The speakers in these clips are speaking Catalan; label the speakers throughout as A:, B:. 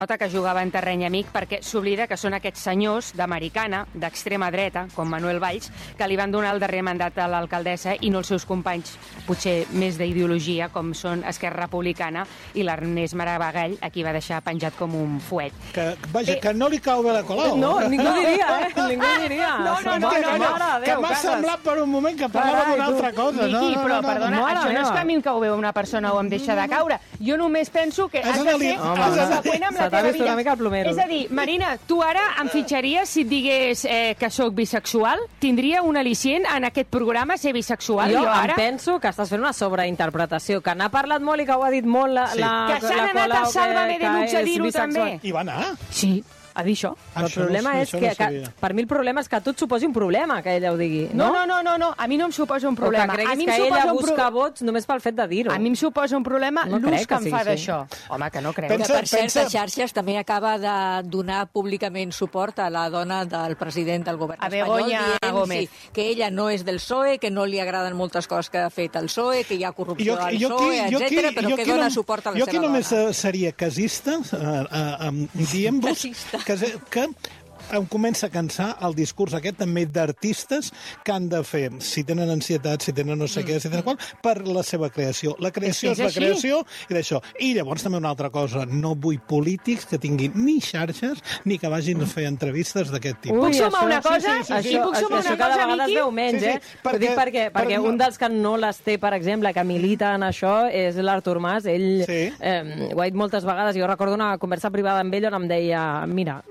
A: nota que jugava en terreny amic perquè s'oblida que són aquests senyors d'americana, d'extrema dreta, com Manuel Valls, que li van donar el darrer mandat a l'alcaldessa i no els seus companys, potser més d'ideologia, com són Esquerra Republicana i l'Ernest Maragall, a qui va deixar penjat com un fuet.
B: Vaja, que no li cau bé la Colau.
C: No, ningú diria, Ningú diria.
B: Que m'ha semblat per un moment que parlava d'una altra cosa.
A: Miqui, però, perdona, això no és que a mi em cau bé una persona o em deixa de caure. Jo només penso que has de ser conseqüent amb la teva vida. És a dir, Marina, tu ara em fitxaries si et digués que sóc bisexual? Tindria un al·licient en aquest programa ser bisexual?
C: Jo em penso que estàs fent una sobreinterpretació, que n'ha parlat molt i que ho ha dit molt la Colau.
A: Que s'han anat a Sálvame de Luxe a dir-ho també.
B: I va anar?
A: Sí. A dir això.
C: El problema és que per mi el problema és que a tu et suposi un problema que ella ho digui, no?
A: No, a mi no em suposa un problema.
C: O que creguis que ella busca vots només pel fet de dir-ho.
A: A mi em suposa un problema l'ús que em fa d'això. Home, que no crec.
D: Que per certes xarxes també acaba de donar públicament suport a la dona del president del govern espanyol, dient que ella no és del PSOE, que no li agraden moltes coses que ha fet el PSOE, que hi ha corrupció al PSOE, etc, però que dona suport a la seva dona.
B: Jo aquí només seria casista, dient-vos que em comença a cansar el discurs aquest també d'artistes que han de fer, si tenen ansietat, si tenen no sé què, si tenen qual, per la seva creació. La creació és la creació i d'això. I llavors també una altra cosa, no vull polítics que tinguin ni xarxes ni que vagin a fer entrevistes d'aquest tipus.
A: Puc sumar una cosa?
C: Això cada vegada es veu menys, Ho dic perquè un dels que no les té, per exemple, que milita en això, és l'Artur Mas. Ell ho ha dit moltes vegades. Jo recordo una conversa privada amb ell on em deia, mira,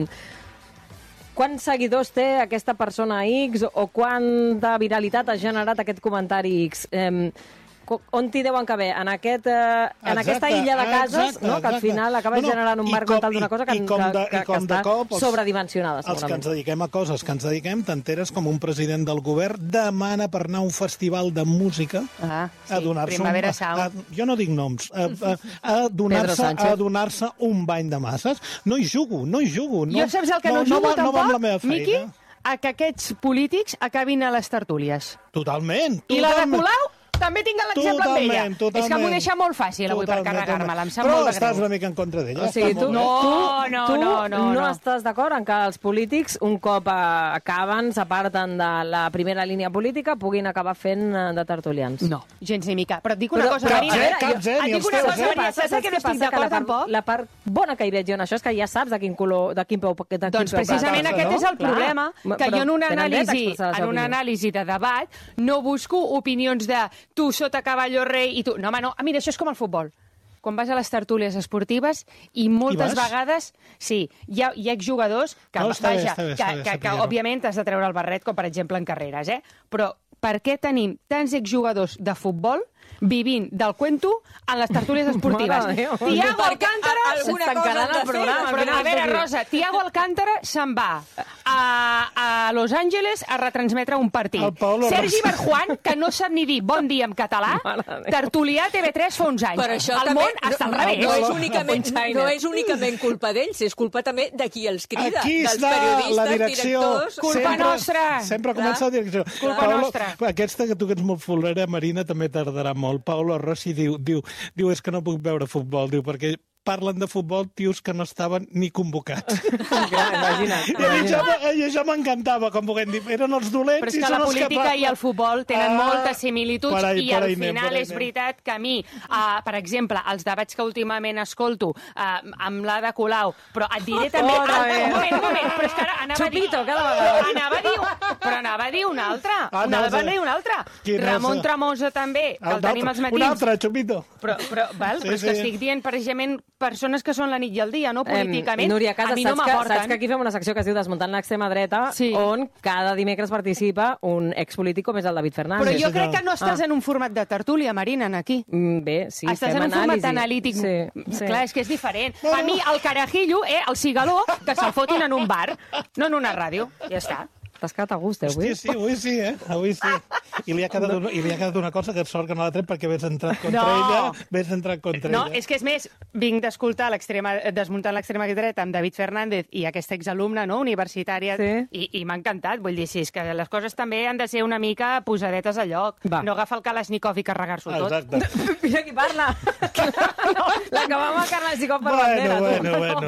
C: quants seguidors té aquesta persona X o quanta viralitat ha generat aquest comentari X? On t'hi deuen caber? En aquesta illa de cases, que al final acaba generant un marc mental d'una cosa que està sobredimensionada.
B: Els que ens dediquem a coses que ens dediquem, t'enteres com un president del govern demana per anar a un festival de música a donar-se
A: Primavera Sound.
B: jo no dic noms, a donar-se un bany de masses. No hi jugo.
A: Jo saps el que no jugo tampoc,
B: Miqui?
A: A que aquests polítics acabin a les tertúlies.
B: Totalment.
A: I la de Colau? També tinc l'exemple amb ella. És que m'ho deixa molt fàcil avui per carregar-me-la. Em sap molt de greu.
B: Però estàs una mica en contra d'ella.
C: O sigui, tu
A: no
C: estàs d'acord en que els polítics, un cop acaben, s'aparten de la primera línia política, puguin acabar fent de tertulians?
A: No, gens ni mica. Però et dic una cosa, Marina. Et dic una cosa, Marina. Saps que no estic d'acord tampoc?
C: La part bona que hi veig jo en això és que ja saps de quin color, de quin peu...
A: Doncs precisament aquest és el problema, que jo en una anàlisi de debat no busco opinions de tu sota cavalló rei i tu... No, home, no. Mira, això és com el futbol. Quan vas a les tertúlies esportives i moltes vegades, sí, hi ha exjugadors que, que òbviament has de treure el barret, com per exemple en carreres, però per què tenim tants exjugadors de futbol vivint del cuento en les tertúlies esportives? Tiago Alcántara... A veure, Rosa, Tiago Alcántara se'n va a Los Angeles a retransmetre un partit. Sergi Barjuan, que no sap ni dir bon dia en català, tertulià a TV3 fa uns anys. El món està al revés.
D: No és únicament culpa d'ells, és culpa també de qui els crida,
B: dels
D: periodistes,
B: directors...
A: Culpa nostra!
B: Sempre comença la direcció.
A: Culpa nostra.
B: Aquesta que tu que ets molt futbolera, Marina, també tardarà molt. Paulo Rossi diu, és que no puc veure futbol, diu, perquè parlen de futbol tios que no estaven ni convocats. I això m'encantava, com puguem dir. Eren els dolents.
A: Però és que la política i el futbol tenen moltes similituds i al final és veritat que a mi, per exemple, els debats que últimament escolto amb la de Colau, però et diré també... Un moment, però és que ara anava a dir un altre. Ramon Tremosa també, que el tenim als matins.
B: Un altre, Chupito.
A: Però és que estic dient precisament persones que són la nit i el dia, no? Políticament.
C: Núria Casas, saps que aquí fem una secció que es diu Desmuntant l'extrema dreta, on cada dimecres participa un expolític com és el David Fernández.
A: Però jo crec que no estàs en un format de tertúlia, Marina, aquí.
C: Bé, sí,
A: estàs en un format analític. Clar, és que és diferent. A mi, el carajillo, el cigaló, que se'l fotin en un bar, no en una ràdio. Ja està.
C: T'has quedat a gust, avui?
B: Sí, avui sí, Avui sí. I li ha quedat una cosa que sort que no l'ha tret perquè vés entrat contra ella.
A: No, és que és més, vinc d'escoltar Desmuntant l'extrema dreta amb David Fernández i aquesta exalumna universitària i m'ha encantat. Vull dir, sí, és que les coses també han de ser una mica posadetes a lloc. No agafar el Kalashnikov i carregar-s'ho tot.
C: Exacte. Mira qui parla. La que va amb el Kalashnikov per bandera.
B: Bueno.